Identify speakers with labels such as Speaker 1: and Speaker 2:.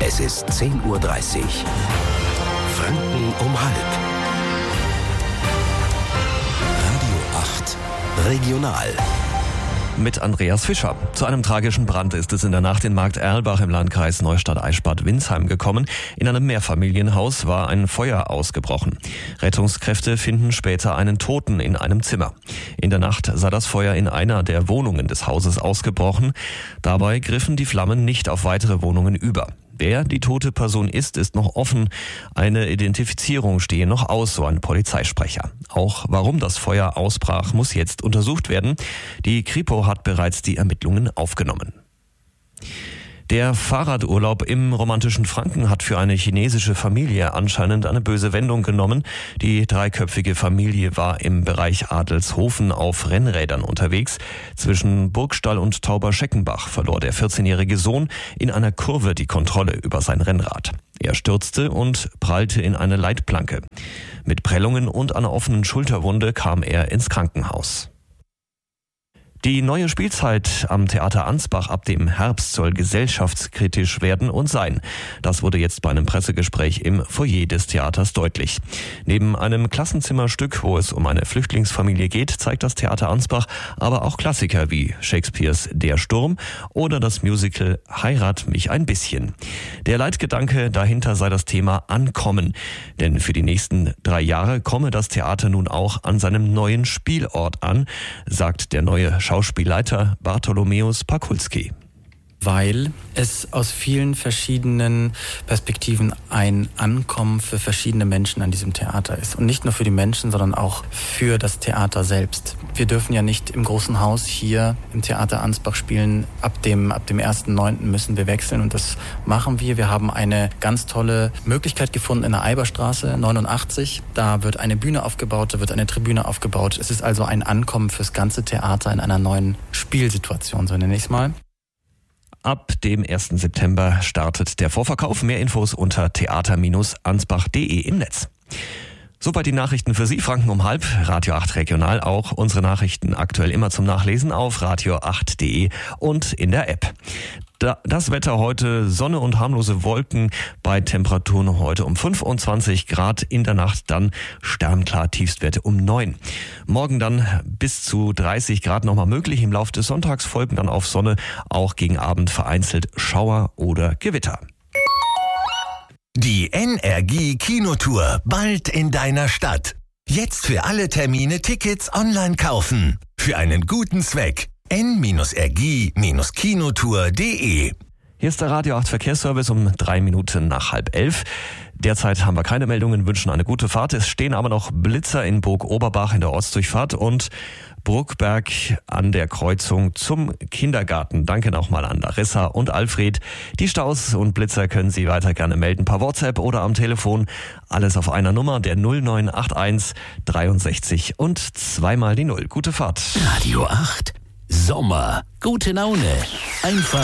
Speaker 1: Es ist 10:30 Uhr. Franken um halb. Radio 8 Regional.
Speaker 2: Mit Andreas Fischer. Zu einem tragischen Brand ist es in der Nacht in Markt Erlbach im Landkreis Neustadt-Eichstätt-Winsheim gekommen. In einem Mehrfamilienhaus war ein Feuer ausgebrochen. Rettungskräfte finden später einen Toten in einem Zimmer. In der Nacht sei das Feuer in einer der Wohnungen des Hauses ausgebrochen. Dabei griffen die Flammen nicht auf weitere Wohnungen über. Wer die tote Person ist noch offen. Eine Identifizierung stehe noch aus, so ein Polizeisprecher. Auch warum das Feuer ausbrach, muss jetzt untersucht werden. Die Kripo hat bereits die Ermittlungen aufgenommen. Der Fahrradurlaub im romantischen Franken hat für eine chinesische Familie anscheinend eine böse Wendung genommen. Die dreiköpfige Familie war im Bereich Adelshofen auf Rennrädern unterwegs. Zwischen Burgstall und Tauberscheckenbach verlor der 14-jährige Sohn in einer Kurve die Kontrolle über sein Rennrad. Er stürzte und prallte in eine Leitplanke. Mit Prellungen und einer offenen Schulterwunde kam er ins Krankenhaus. Die neue Spielzeit am Theater Ansbach ab dem Herbst soll gesellschaftskritisch werden und sein. Das wurde jetzt bei einem Pressegespräch im Foyer des Theaters deutlich. Neben einem Klassenzimmerstück, wo es um eine Flüchtlingsfamilie geht, zeigt das Theater Ansbach aber auch Klassiker wie Shakespeares Der Sturm oder das Musical Heirat mich ein bisschen. Der Leitgedanke dahinter sei das Thema Ankommen. Denn für die nächsten 3 Jahre komme das Theater nun auch an seinem neuen Spielort an, sagt der neue Schauspielleiter Bartholomäus Pakulski.
Speaker 3: Weil es aus vielen verschiedenen Perspektiven ein Ankommen für verschiedene Menschen an diesem Theater ist. Und nicht nur für die Menschen, sondern auch für das Theater selbst. Wir dürfen ja nicht im großen Haus hier im Theater Ansbach spielen. Ab dem 1.9. müssen wir wechseln und das machen wir. Wir haben eine ganz tolle Möglichkeit gefunden in der Eiberstraße 89. Da wird eine Bühne aufgebaut, da wird eine Tribüne aufgebaut. Es ist also ein Ankommen fürs ganze Theater in einer neuen Spielsituation, so nenne ich es mal.
Speaker 2: Ab dem 1. September startet der Vorverkauf. Mehr Infos unter theater-ansbach.de im Netz. Soweit die Nachrichten für Sie, Franken um halb, Radio 8 Regional. Auch unsere Nachrichten aktuell immer zum Nachlesen auf radio8.de und in der App. Das Wetter heute, Sonne und harmlose Wolken bei Temperaturen heute um 25 Grad, in der Nacht dann sternklar, Tiefstwerte um 9. Morgen dann bis zu 30 Grad nochmal möglich, im Laufe des Sonntags folgen dann auf Sonne, auch gegen Abend vereinzelt Schauer oder Gewitter.
Speaker 1: Die NRG Kinotour, bald in deiner Stadt. Jetzt für alle Termine Tickets online kaufen. Für einen guten Zweck. n-rg-kinotour.de.
Speaker 2: Hier ist der Radio 8 Verkehrsservice um 3 Minuten nach 10:30. Derzeit haben wir keine Meldungen, wünschen eine gute Fahrt. Es stehen aber noch Blitzer in Burg-Oberbach in der Ortsdurchfahrt und Bruckberg an der Kreuzung zum Kindergarten. Danke nochmal an Larissa und Alfred. Die Staus und Blitzer können Sie weiter gerne melden per WhatsApp oder am Telefon. Alles auf einer Nummer, der 0981 63 und zweimal die 0. Gute Fahrt.
Speaker 1: Radio 8 Sommer. Gute Laune. Einfach